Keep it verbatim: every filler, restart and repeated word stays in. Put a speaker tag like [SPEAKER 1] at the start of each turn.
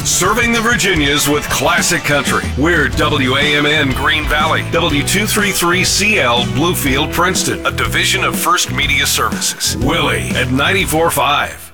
[SPEAKER 1] Serving the Virginias with classic country. We're W A M N Green Valley, W two thirty-three C L Bluefield, Princeton, a division of First Media Services. Willie at ninety-four point five.